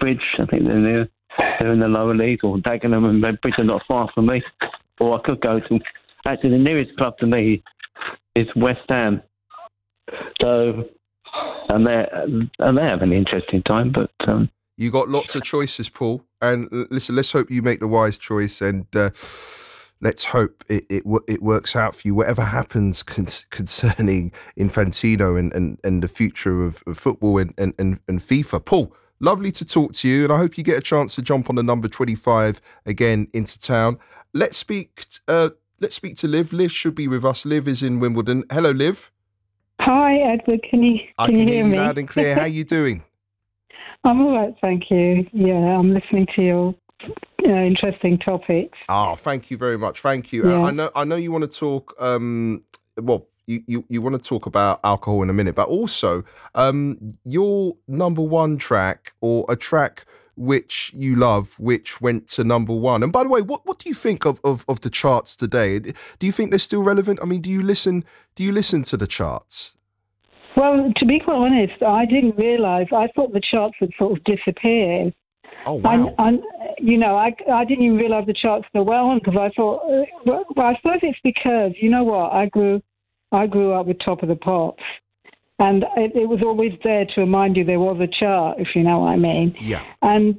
Redbridge. I think they're in the lower league, or Dagenham and Redbridge are not far from me. Or I could go to, actually the nearest club to me is West Ham. So, and they have an interesting time, but... You got lots of choices, Paul. And listen, let's hope you make the wise choice, and let's hope it works out for you. Whatever happens concerning Infantino and the future of football and FIFA. Paul, lovely to talk to you, and I hope you get a chance to jump on the number 25 again into town. Let's speak to Liv. Liv should be with us. Liv is in Wimbledon. Hello, Liv. Hi, Edward. Can you hear me? Loud and clear. How are you doing? I'm all right, thank you. Yeah, I'm listening to your interesting topics. Thank you very much. Thank you. Yeah. I know you want to talk. You want to talk about alcohol in a minute, but also your number one track, or a track which you love, which went to number one. And by the way, what do you think of the charts today? Do you think they're still relevant? I mean, do you listen to the charts? Well, to be quite honest, I didn't realise. I thought the charts had sort of disappeared. Oh, wow. I didn't even realise the charts were well on, because I thought, I suppose it's because, you know what, I grew up with Top of the Pops, and it was always there to remind you there was a chart, if you know what I mean. Yeah. And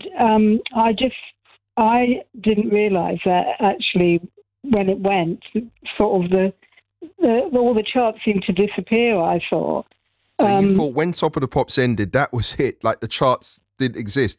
I didn't realise that actually when it went, sort of all the charts seemed to disappear, I thought. So you thought when Top of the Pops ended, that was it? Like the charts didn't exist?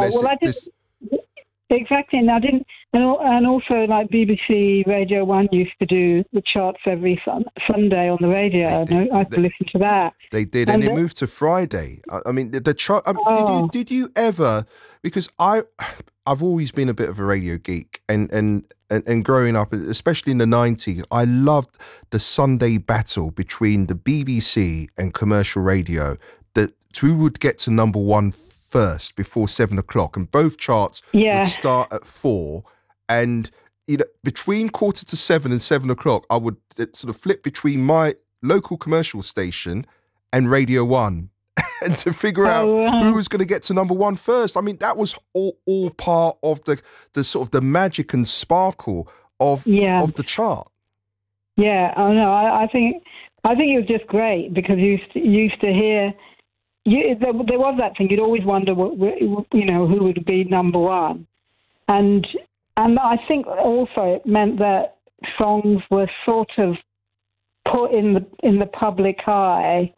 Exactly, and I didn't, and also like BBC Radio 1 used to do the charts every Sunday on the radio, and I used to listen to that. They did, and it moved to Friday. I mean, the chart. Did you ever? Because I've always been a bit of a radio geek, and growing up, especially in the 90s, I loved the Sunday battle between the BBC and commercial radio. That who would get to number one first before 7 o'clock, and both charts would start at 4, and between 7:15 and 7 o'clock, I would sort of flip between my local commercial station and Radio 1 and to figure out who was going to get to number one first. I mean, that was all part of the sort of the magic and sparkle of the chart. Yeah, I know. I think it was just great, because you used to hear. There was that thing. You'd always wonder who would be number one, and I think also it meant that songs were sort of put in the public eye.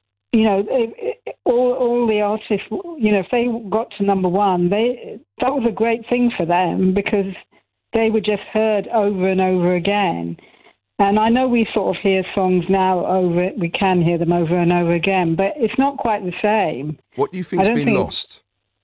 All the artists, if they got to number one, that was a great thing for them, because they were just heard over and over again. And I know we sort of hear songs now we can hear them over and over again, but it's not quite the same. What do you think's been lost?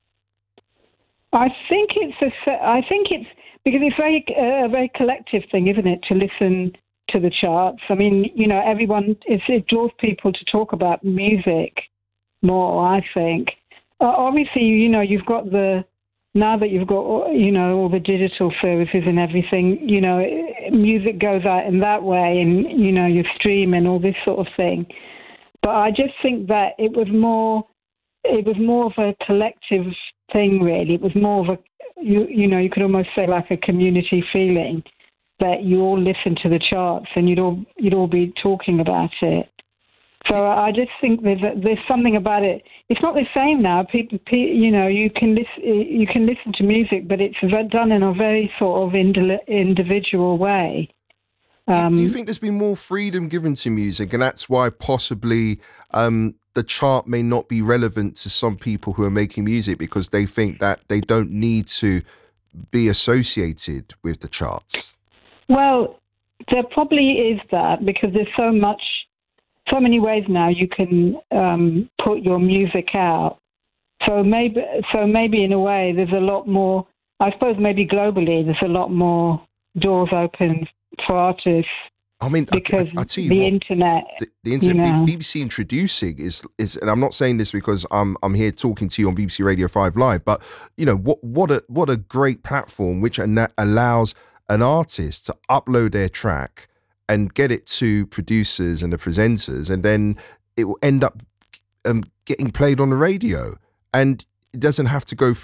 I think it's because it's a very collective thing, isn't it, to listen to the charts? I mean, everyone, it draws people to talk about music more, I think. Obviously, you've got now that you've got, all the digital services and everything, music goes out in that way, and, you stream and all this sort of thing. But I just think that it was more of a collective thing, really. It was more of you could almost say like a community feeling, that you all listen to the charts and you'd all be talking about it. So I just think there's something about it. It's not the same now. People, you can listen to music, but it's done in a very sort of individual way. Do you think there's been more freedom given to music, and that's why possibly the chart may not be relevant to some people who are making music, because they think that they don't need to be associated with the charts? Well, there probably is that, because there's so many ways now you can put your music out. So maybe in a way there's a lot more, I suppose maybe globally there's a lot more doors open for artists. I mean, because I tell you the what, internet. The internet, BBC introducing is, and I'm not saying this because I'm here talking to you on BBC Radio 5 Live, but what a great platform which allows an artist to upload their track and get it to producers and the presenters, and then it will end up getting played on the radio, and it doesn't have to go through